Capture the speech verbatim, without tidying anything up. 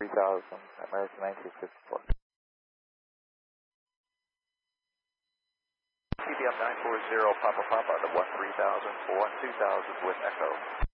three thousand, American nineteen fifty-four. C B M nine four zero, Papa Papa, the one three thousand, four one two thousand with Echo.